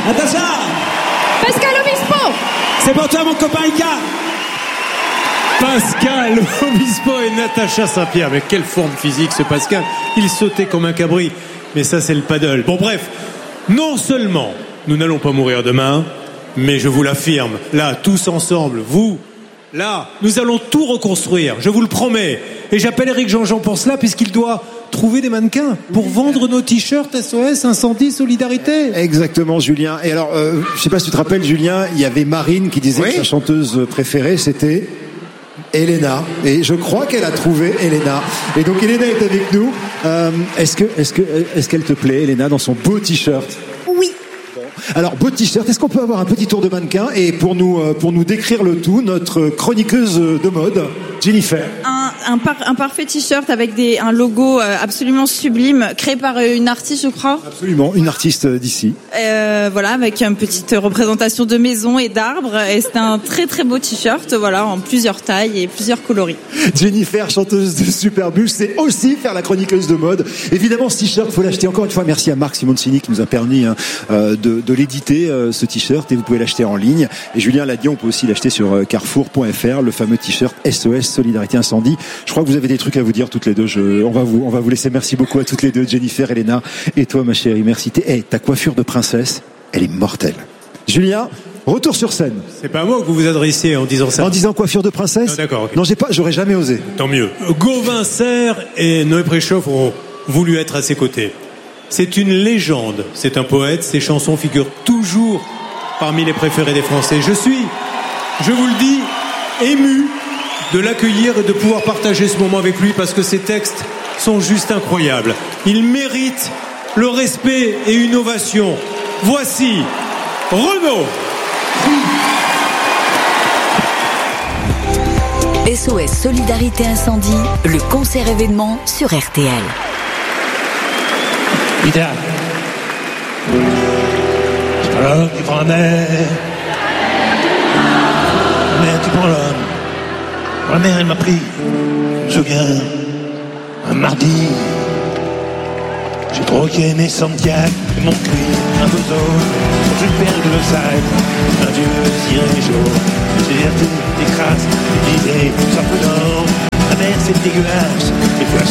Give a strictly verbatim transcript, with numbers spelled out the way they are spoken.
Natacha. Pascal Obispo. C'est pour toi, mon copain Ika. Pascal Obispo et Natacha Saint-Pierre. Mais quelle forme physique ce Pascal. Il sautait comme un cabri. Mais ça, c'est le paddle. Bon, bref. Non seulement nous n'allons pas mourir demain, mais je vous l'affirme, là, tous ensemble, vous, là, nous allons tout reconstruire. Je vous le promets. Et j'appelle Éric Jean-Jean pour cela, puisqu'il doit trouver des mannequins pour vendre nos t-shirts S O S, Incendie, Solidarité. Exactement, Julien. Et alors, euh, je sais pas si tu te rappelles, Julien, il y avait Marine qui disait oui. que sa chanteuse préférée, c'était Elena. Et je crois qu'elle a trouvé Elena. Et donc, Elena est avec nous. Euh, est-ce que, est-ce que, est-ce qu'elle te plaît, Elena, dans son beau t-shirt? Oui. Alors, beau t-shirt, est-ce qu'on peut avoir un petit tour de mannequin? Et pour nous, pour nous décrire le tout, notre chroniqueuse de mode, Jennifer. Un, un, par, un parfait t-shirt avec des, un logo absolument sublime, créé par une artiste, je crois. Absolument, une artiste d'ici. Euh, voilà, avec une petite représentation de maisons et d'arbres. Et c'est un très très beau t-shirt, voilà, en plusieurs tailles et plusieurs coloris. Jennifer, chanteuse de Superbus, c'est aussi faire la chroniqueuse de mode. Évidemment, ce t-shirt, faut l'acheter. Encore une fois, merci à Marc Simoncini qui nous a permis hein, de, de l'éditer, euh, ce t-shirt, et vous pouvez l'acheter en ligne. Et Julien l'a dit, on peut aussi l'acheter sur carrefour point f r, le fameux t-shirt S O S Solidarité Incendie. Je crois que vous avez des trucs à vous dire toutes les deux. Je, on va vous, on va vous laisser. Merci beaucoup à toutes les deux, Jennifer, Elena, et toi, ma chérie. Merci. Hey, ta coiffure de princesse, elle est mortelle. Julien, retour sur scène. C'est pas à moi que vous vous adressez en disant ça. En disant coiffure de princesse. Non, d'accord. Okay. Non, j'ai pas, j'aurais jamais osé. Tant mieux. Gauvin Serre et Noé Préchoff ont voulu être à ses côtés. C'est une légende. C'est un poète. Ses chansons figurent toujours parmi les préférés des Français. Je suis, je vous le dis, ému de l'accueillir et de pouvoir partager ce moment avec lui parce que ses textes sont juste incroyables. Il mérite le respect et une ovation. Voici Renaud. S O S Solidarité Incendie, le concert événement sur R T L. Peter, c'est pas l'homme qui prend la mer, la mer qui prend l'homme. La mer, elle m'a pris, je me souviens, un mardi. J'ai troqué mes Santiago et mon cri, un bozo, sur une paire de sac, un vieux ciré jaune. J'ai acheté des crasses, des idées, tout simplement. La mer, c'est dégueulasse, des fois